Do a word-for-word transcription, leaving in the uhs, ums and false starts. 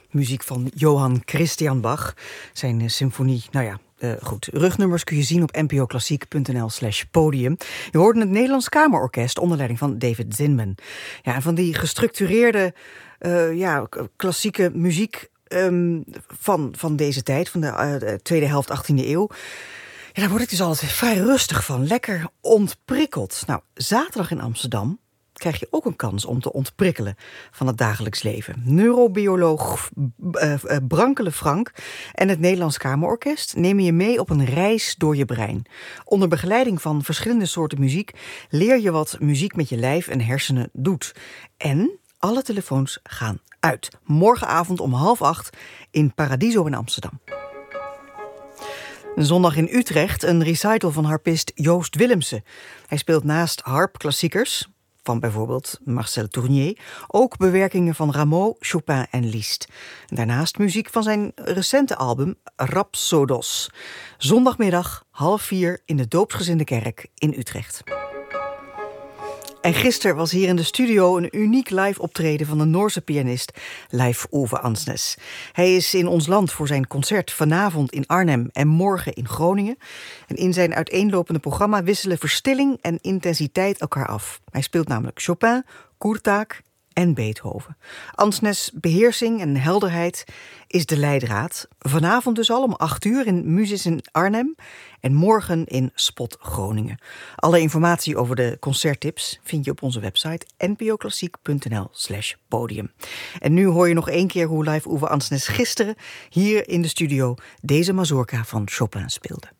Muziek van Johann Christian Bach. Zijn uh, symfonie, nou ja, uh, goed. Rugnummers kun je zien op npoklassiek.nl slash podium. Je hoorde het Nederlands Kamerorkest onder leiding van David Zinman. Ja, en van die gestructureerde uh, ja, klassieke muziek um, van, van deze tijd, van de, uh, de tweede helft achttiende eeuw. Ja, daar word ik dus altijd vrij rustig van. Lekker ontprikkeld. Nou, zaterdag in Amsterdam krijg je ook een kans om te ontprikkelen van het dagelijks leven. Neurobioloog uh, uh, Brankele Frank en het Nederlands Kamerorkest nemen je mee op een reis door je brein. Onder begeleiding van verschillende soorten muziek leer je wat muziek met je lijf en hersenen doet. En alle telefoons gaan uit. Morgenavond om half acht in Paradiso in Amsterdam. Zondag in Utrecht een recital van harpist Joost Willemsen. Hij speelt naast harpklassiekers van bijvoorbeeld Marcel Tournier ook bewerkingen van Rameau, Chopin en Liszt. Daarnaast muziek van zijn recente album Rhapsodos. Zondagmiddag half vier in de Doopsgezinde Kerk in Utrecht. En gisteren was hier in de studio een uniek live optreden van de Noorse pianist Leif Ove Andsnes. Hij is in ons land voor zijn concert vanavond in Arnhem en morgen in Groningen. En in zijn uiteenlopende programma wisselen verstilling en intensiteit elkaar af. Hij speelt namelijk Chopin, Kurtág en Beethoven. Andsnes' beheersing en helderheid is de leidraad. Vanavond dus al om acht uur in Musis in Arnhem en morgen in Spot Groningen. Alle informatie over de concerttips vind je op onze website npoklassiek.nl slash podium. En nu hoor je nog één keer hoe Leif Ove Andsnes gisteren hier in de studio deze mazurka van Chopin speelde.